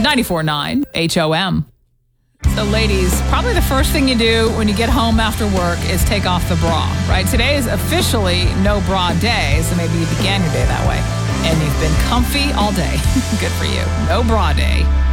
94.9 HOM. So ladies, probably the first thing you do when you get home after work is take off the bra, right? Today is officially no bra day, so maybe you began your day that way. And you've been comfy all day. Good for you. No bra day.